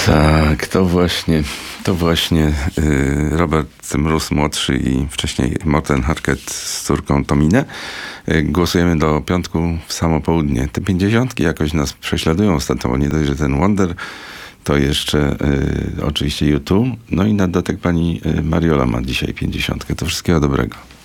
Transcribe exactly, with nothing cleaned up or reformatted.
Tak, to właśnie, to właśnie y, Robert Mróz młodszy i wcześniej Morten Harket z córką Tominę. Y, głosujemy do piątku w samo południe. Te pięćdziesiątki jakoś nas prześladują ostatnio, bo nie dość, że ten Wonder, to jeszcze y, oczywiście YouTube. No i na dodatek pani y, Mariola ma dzisiaj pięćdziesiątkę. To wszystkiego dobrego.